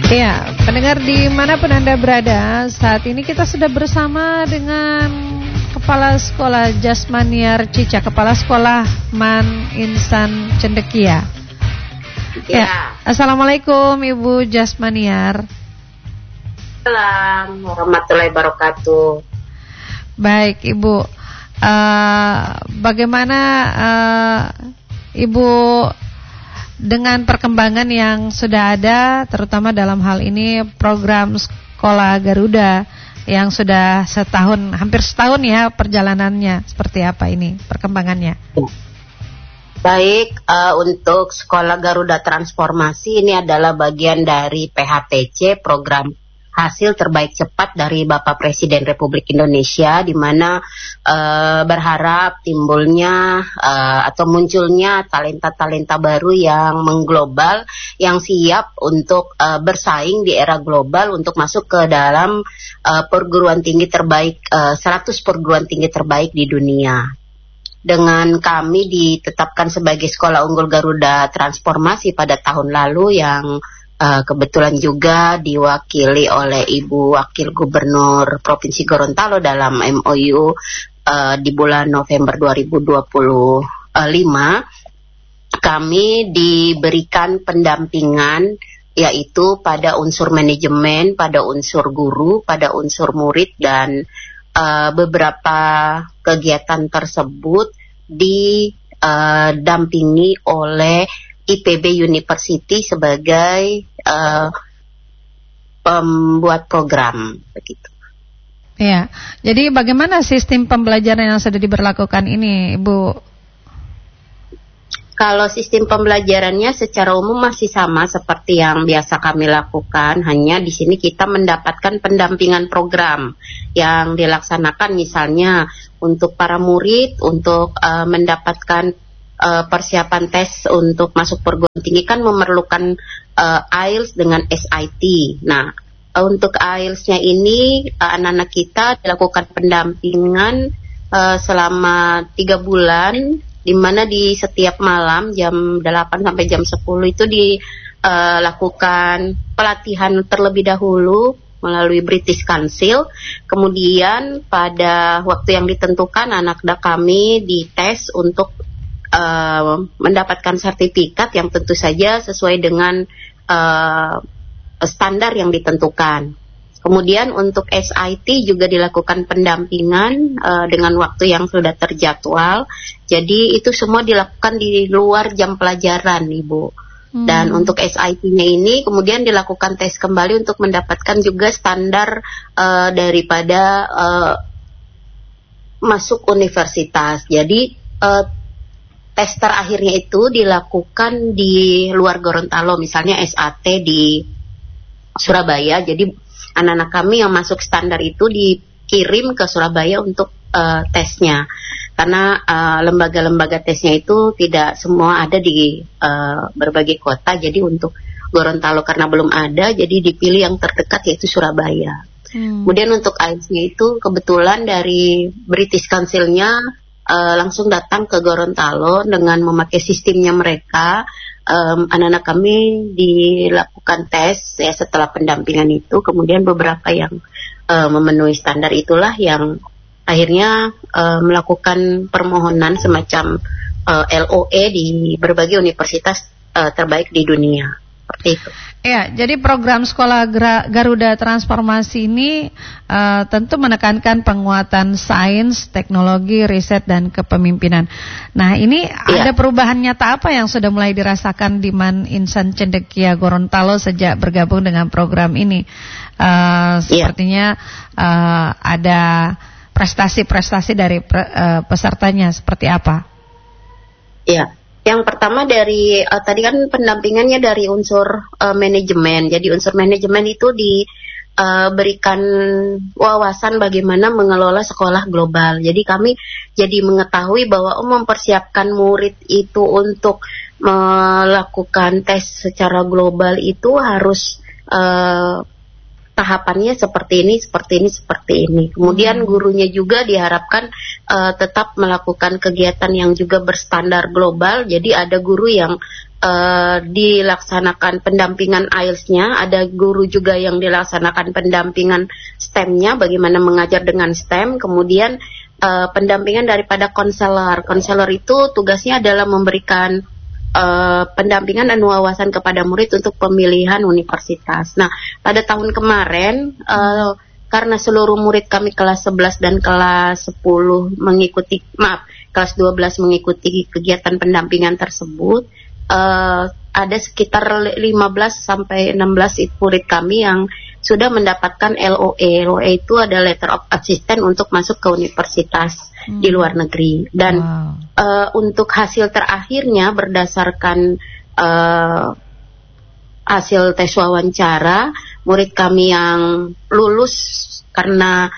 Ya, pendengar dimanapun Anda berada, saat ini kita sudah bersama dengan Kepala Sekolah Jasmaniar Cica, Kepala Sekolah Man Insan Cendekia. Ya, Assalamualaikum Ibu Jasmaniar. Assalamualaikum warahmatullahi wabarakatuh. Baik Ibu, bagaimana Ibu dengan perkembangan yang sudah ada, terutama dalam hal ini program Sekolah Garuda yang sudah hampir setahun ya perjalanannya, seperti apa ini perkembangannya? Baik, untuk Sekolah Garuda Transformasi ini adalah bagian dari PHTC, program hasil terbaik cepat dari Bapak Presiden Republik Indonesia, di mana berharap timbulnya atau munculnya talenta-talenta baru yang mengglobal, yang siap untuk bersaing di era global untuk masuk ke dalam perguruan tinggi terbaik, 100 perguruan tinggi terbaik di dunia. Dengan kami ditetapkan sebagai Sekolah Unggul Garuda Transformasi pada tahun lalu, yang kebetulan juga diwakili oleh Ibu Wakil Gubernur Provinsi Gorontalo dalam MOU di bulan November 2025, kami diberikan pendampingan yaitu pada unsur manajemen, pada unsur guru, pada unsur murid, dan beberapa kegiatan tersebut didampingi oleh IPB University sebagai pembuat program begitu. Ya, jadi bagaimana sistem pembelajaran yang sudah diberlakukan ini, Ibu? Kalau sistem pembelajarannya secara umum masih sama seperti yang biasa kami lakukan, hanya di sini kita mendapatkan pendampingan program yang dilaksanakan, misalnya untuk para murid untuk mendapatkan persiapan tes untuk masuk perguruan tinggi kan memerlukan IELTS dengan SIT. Nah, untuk IELTS-nya ini anak-anak kita dilakukan pendampingan selama 3 bulan, di mana di setiap malam jam 8 sampai jam 10 itu dilakukan pelatihan terlebih dahulu melalui British Council. Kemudian pada waktu yang ditentukan anak-anak kami dites untuk mendapatkan sertifikat yang tentu saja sesuai dengan standar yang ditentukan. Kemudian untuk SIT juga dilakukan pendampingan dengan waktu yang sudah terjadwal. Jadi itu semua dilakukan di luar jam pelajaran, Ibu. Dan untuk SIT-nya ini kemudian dilakukan tes kembali untuk mendapatkan juga standar daripada masuk universitas. Jadi tes terakhirnya itu dilakukan di luar Gorontalo, misalnya SAT di Surabaya. Jadi anak-anak kami yang masuk standar itu dikirim ke Surabaya untuk tesnya. Karena lembaga-lembaga tesnya itu tidak semua ada di berbagai kota. Jadi untuk Gorontalo karena belum ada, jadi dipilih yang terdekat yaitu Surabaya. Kemudian untuk IELTS-nya itu kebetulan dari British Council-nya langsung datang ke Gorontalo dengan memakai sistemnya mereka. Anak-anak kami dilakukan tes ya setelah pendampingan itu, kemudian beberapa yang memenuhi standar itulah yang akhirnya melakukan permohonan semacam LOE di berbagai universitas terbaik di dunia. Seperti itu. Ya, jadi program Sekolah Garuda Transformasi ini tentu menekankan penguatan sains, teknologi, riset, dan kepemimpinan. Nah, ini ada perubahan nyata apa yang sudah mulai dirasakan di Man Insan Cendekia Gorontalo sejak bergabung dengan program ini? Sepertinya ada prestasi-prestasi dari pesertanya seperti apa? Iya. Yang pertama dari tadi kan pendampingannya dari unsur manajemen. Jadi unsur manajemen itu diberikan wawasan bagaimana mengelola sekolah global. Jadi kami jadi mengetahui bahwa mempersiapkan murid itu untuk melakukan tes secara global itu harus tahapannya seperti ini. Kemudian gurunya juga diharapkan tetap melakukan kegiatan yang juga berstandar global. Jadi ada guru yang dilaksanakan pendampingan IELTS-nya, ada guru juga yang dilaksanakan pendampingan STEM-nya, bagaimana mengajar dengan STEM, kemudian pendampingan daripada konselor. Konselor itu tugasnya adalah memberikan pendampingan dan wawasan kepada murid untuk pemilihan universitas. Nah, pada tahun kemarin karena seluruh murid kami kelas 11 dan kelas 10 kelas 12 mengikuti kegiatan pendampingan tersebut, ada sekitar 15 sampai 16 murid kami yang sudah mendapatkan LOE. LOE itu ada Letter of Assistance untuk masuk ke universitas di luar negeri. Dan untuk hasil terakhirnya berdasarkan hasil tes wawancara, murid kami yang lulus karena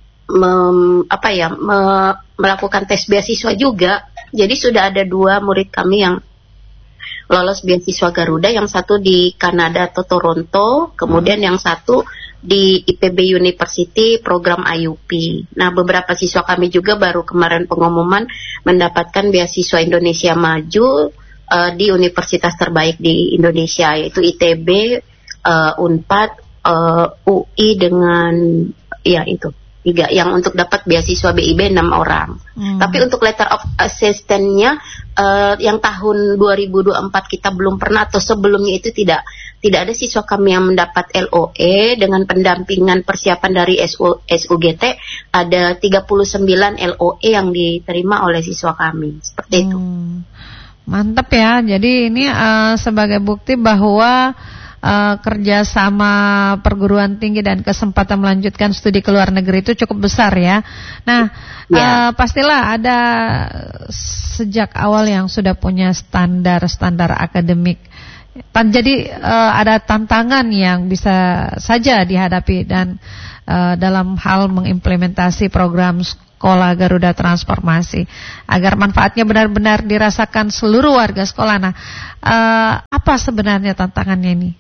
melakukan tes beasiswa juga. Jadi sudah ada 2 murid kami yang lolos beasiswa Garuda, yang satu di Kanada atau Toronto, kemudian yang satu di IPB University program IUP. Nah, beberapa siswa kami juga baru kemarin pengumuman mendapatkan beasiswa Indonesia Maju di universitas terbaik di Indonesia, yaitu ITB, Unpad, UI dengan itu 3 yang untuk dapat beasiswa BIB 6 orang. Tapi untuk letter of assistance-nya yang tahun 2024 kita belum pernah, atau sebelumnya itu tidak ada siswa kami yang mendapat LOE. Dengan pendampingan persiapan dari SUGT ada 39 LOE yang diterima oleh siswa kami. Seperti itu. Mantap ya. Jadi ini sebagai bukti bahwa kerjasama perguruan tinggi dan kesempatan melanjutkan studi ke luar negeri itu cukup besar ya. Nah, pastilah ada sejak awal yang sudah punya standar akademik. Jadi ada tantangan yang bisa saja dihadapi dan dalam hal mengimplementasi program Sekolah Garuda Transformasi agar manfaatnya benar-benar dirasakan seluruh warga sekolah. Nah, apa sebenarnya tantangannya ini?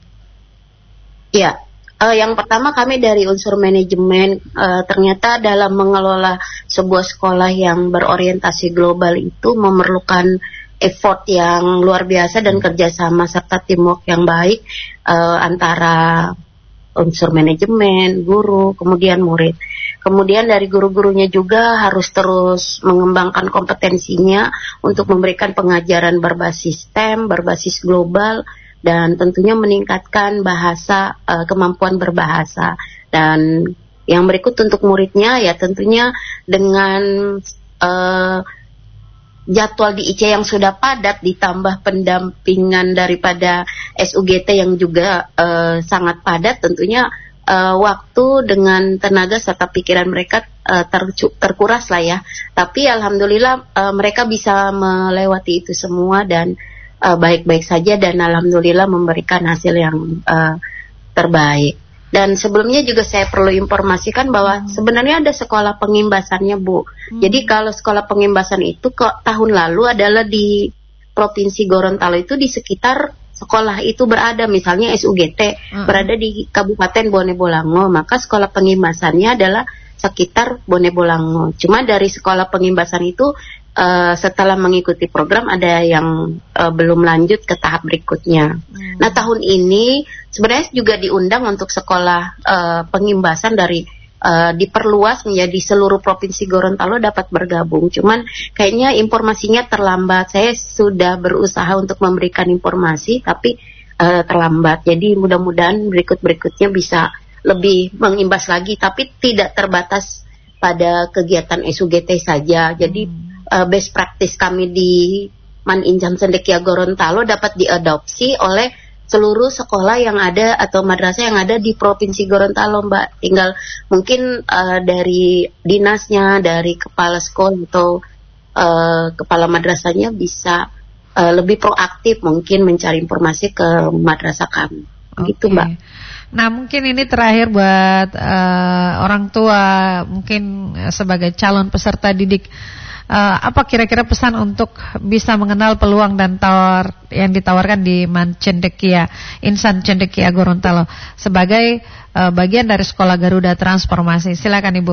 Ya, yang pertama kami dari unsur manajemen ternyata dalam mengelola sebuah sekolah yang berorientasi global itu memerlukan effort yang luar biasa dan kerjasama serta teamwork yang baik antara unsur manajemen, guru, kemudian murid. Kemudian dari guru-gurunya juga harus terus mengembangkan kompetensinya untuk memberikan pengajaran berbasis STEM, berbasis global, dan tentunya meningkatkan bahasa, kemampuan berbahasa. Dan yang berikut untuk muridnya ya tentunya dengan jadwal di IC yang sudah padat ditambah pendampingan daripada SUGT yang juga sangat padat, tentunya waktu dengan tenaga serta pikiran mereka terkuras lah ya. Tapi alhamdulillah mereka bisa melewati itu semua dan baik-baik saja, dan alhamdulillah memberikan hasil yang terbaik. Dan sebelumnya juga saya perlu informasikan bahwa sebenarnya ada sekolah pengimbasannya, Bu. Jadi kalau sekolah pengimbasan itu tahun lalu adalah di Provinsi Gorontalo, itu di sekitar sekolah itu berada, misalnya SUGT berada di Kabupaten Bone Bolango, maka sekolah pengimbasannya adalah sekitar Bone Bolango. Cuma dari sekolah pengimbasan itu setelah mengikuti program ada yang belum lanjut ke tahap berikutnya. Nah, tahun ini sebenarnya juga diundang untuk sekolah pengimbasan dari diperluas menjadi seluruh provinsi Gorontalo dapat bergabung. Cuman kayaknya informasinya terlambat. Saya sudah berusaha untuk memberikan informasi tapi terlambat. Jadi mudah-mudahan berikut-berikutnya bisa lebih mengimbas lagi, tapi tidak terbatas pada kegiatan SUGT saja. Jadi best practice kami di Man Injan Cendekia Gorontalo dapat diadopsi oleh seluruh sekolah yang ada atau madrasah yang ada di Provinsi Gorontalo, Mbak. Tinggal mungkin dari dinasnya, dari kepala sekolah atau kepala madrasahnya bisa lebih proaktif mungkin mencari informasi ke madrasah kami. Gitu, Mbak. Nah, mungkin ini terakhir buat orang tua, mungkin sebagai calon peserta didik. Apa kira-kira pesan untuk bisa mengenal peluang dan tawar yang ditawarkan di Cendekia, Insan Cendekia Gorontalo sebagai bagian dari Sekolah Garuda Transformasi? Silakan Ibu.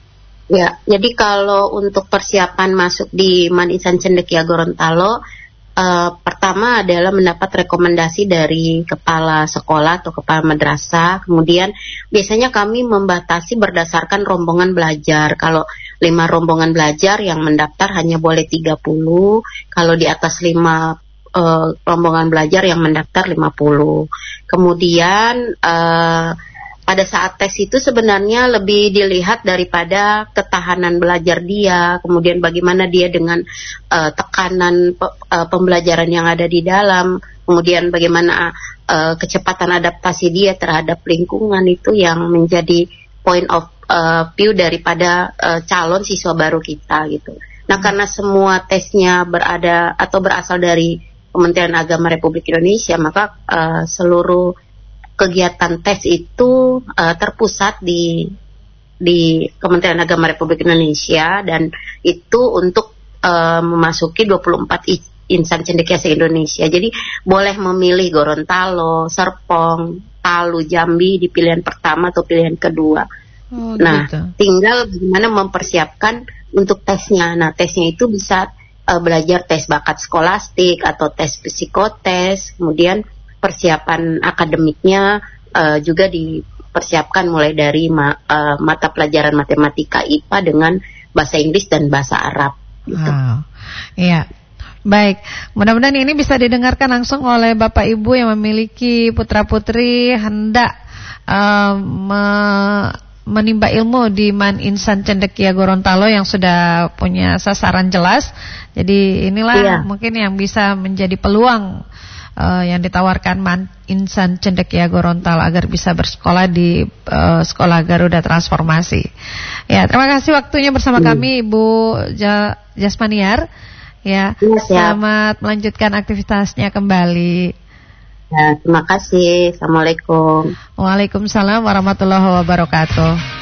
Ya, jadi kalau untuk persiapan masuk di Man Insan Cendekia Gorontalo, pertama adalah mendapat rekomendasi dari kepala sekolah atau kepala madrasah. Kemudian biasanya kami membatasi berdasarkan rombongan belajar. Kalau 5 rombongan belajar yang mendaftar hanya boleh 30. Kalau di atas 5 rombongan belajar yang mendaftar 50. Kemudian pada saat tes itu sebenarnya lebih dilihat daripada ketahanan belajar dia, kemudian bagaimana dia dengan tekanan pembelajaran yang ada di dalam, kemudian bagaimana kecepatan adaptasi dia terhadap lingkungan, itu yang menjadi point of view daripada calon siswa baru kita gitu. Nah, karena semua tesnya berada atau berasal dari Kementerian Agama Republik Indonesia, maka seluruh kegiatan tes itu terpusat di Kementerian Agama Republik Indonesia, dan itu untuk memasuki 24 insan cendekia se-Indonesia. Jadi boleh memilih Gorontalo, Serpong, Palu, Jambi di pilihan pertama atau pilihan kedua. Nah, gitu. Tinggal bagaimana mempersiapkan untuk tesnya. Nah, tesnya itu bisa belajar tes bakat skolastik atau tes psikotes, kemudian persiapan akademiknya juga dipersiapkan mulai dari mata pelajaran matematika, IPA dengan bahasa Inggris dan bahasa Arab. Gitu. Iya, baik. Mudah-mudahan ini bisa didengarkan langsung oleh Bapak Ibu yang memiliki putra-putri hendak menimba ilmu di Man Insan Cendekia Gorontalo yang sudah punya sasaran jelas. Jadi inilah mungkin yang bisa menjadi peluang yang ditawarkan Man Insan Cendekia Gorontalo agar bisa bersekolah di Sekolah Garuda Transformasi. Ya, terima kasih waktunya bersama kami Ibu Jasmaniar. Ya, selamat melanjutkan aktivitasnya kembali. Ya, terima kasih. Assalamualaikum. Waalaikumsalam warahmatullahi wabarakatuh.